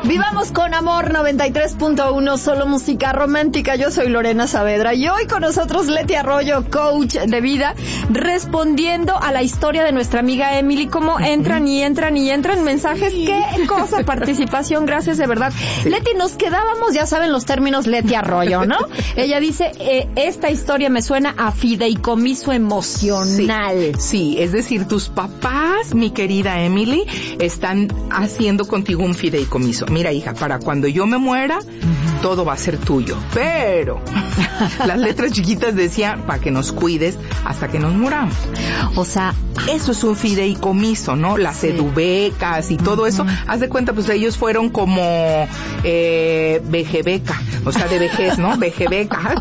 Vivamos con amor, 93.1, solo música romántica. Yo soy Lorena Saavedra y hoy con nosotros Leti Arroyo, coach de vida, respondiendo a la historia de nuestra amiga Emily. Cómo entran mensajes. Qué cosa, participación, gracias de verdad. Leti, nos quedábamos, ya saben los términos Leti Arroyo, ¿no? Ella dice, esta historia me suena a fideicomiso emocional. Sí, es decir, tus papás, mi querida Emily, están haciendo contigo un fideicomiso. Mira, hija, para cuando yo me muera, todo va a ser tuyo. Pero las letras chiquitas decían, para que nos cuides hasta que nos muramos. O sea, eso es un fideicomiso, ¿no? Las edubecas y todo eso. Haz de cuenta, pues ellos fueron como vejebeca, o sea, de vejez, ¿no? Vejebeca.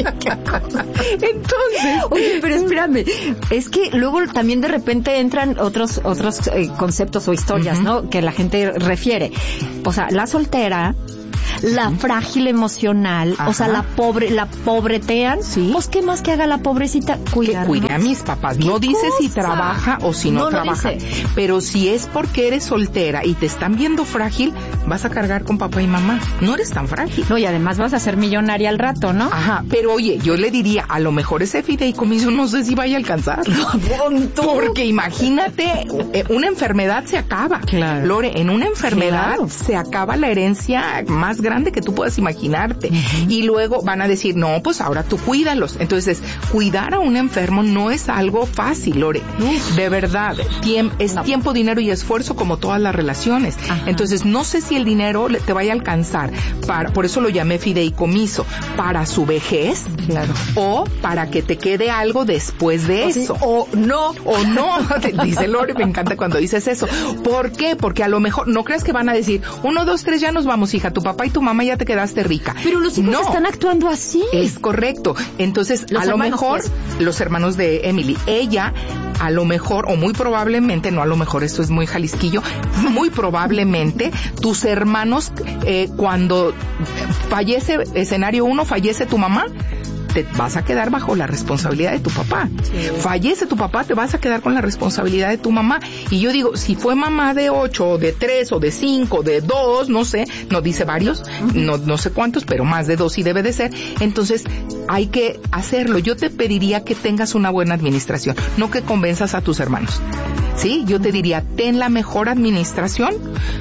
Entonces... Oye, pero espérame, es que luego también de repente entran otros conceptos o historias, ¿no? Que la gente refiere. O sea, la soltera, la frágil emocional, o sea, la pobretean. Pues, ¿qué más que haga la pobrecita? Cuidar, que cuide a mis papás. No dice si trabaja o si no trabaja. Dice. Pero si es porque eres soltera y te están viendo frágil, vas a cargar con papá y mamá. No eres tan frágil. No, y además vas a ser millonaria al rato, ¿no? Ajá, pero oye, yo le diría, a lo mejor ese fideicomiso no sé si vaya a alcanzar. Porque imagínate, una enfermedad se acaba. Claro. Lore, en una enfermedad se acaba la herencia más grande que tú puedas imaginarte. Y luego van a decir, no, pues ahora tú cuídalos. Entonces, cuidar a un enfermo no es algo fácil, Lore. De verdad, es tiempo, dinero y esfuerzo como todas las relaciones. Entonces, no sé si el dinero te vaya a alcanzar, por eso lo llamé fideicomiso, para su vejez, o para que te quede algo después de eso. O no. Dice Lore, me encanta cuando dices eso. ¿Por qué? Porque a lo mejor, no crees que van a decir, 1, 2, 3, ya nos vamos, hija, tu papá y tu mamá ya te quedaste rica. Pero los hijos están actuando así. Es correcto. Entonces, a lo mejor, los hermanos de Emily, ella, a lo mejor, o muy probablemente, no a lo mejor, esto es muy jalisquillo, muy probablemente, tus hermanos, cuando fallece, escenario 1, fallece tu mamá, te vas a quedar bajo la responsabilidad de tu papá. Fallece tu papá, te vas a quedar con la responsabilidad de tu mamá. Y yo digo, si fue mamá de 8, o de 3, o de 5, de 2, no sé, no dice varios, no sé cuántos, pero más de 2 sí debe de ser. Entonces, hay que hacerlo. Yo te pediría que tengas una buena administración, no que convenzas a tus hermanos. ¿Sí? Yo te diría, ten la mejor administración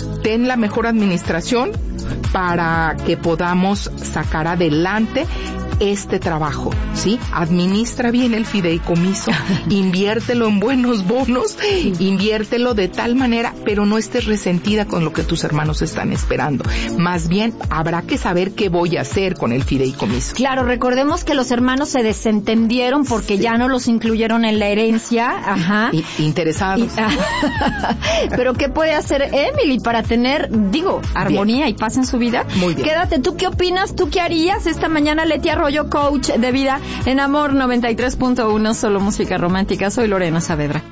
para que podamos sacar adelante este trabajo, ¿sí? Administra bien el fideicomiso, inviértelo en buenos bonos, inviértelo de tal manera, pero no estés resentida con lo que tus hermanos están esperando. Más bien, habrá que saber qué voy a hacer con el fideicomiso. Claro, recordemos que los hermanos se desentendieron porque ya no los incluyeron en la herencia. Interesados. Pero ¿qué puede hacer Emily para tener, armonía y paz en su vida? Muy bien. Quédate, ¿tú qué opinas? ¿Tú qué harías? Esta mañana Leti Arroyo, coach de vida en Amor 93.1, solo música romántica. Soy Lorena Saavedra.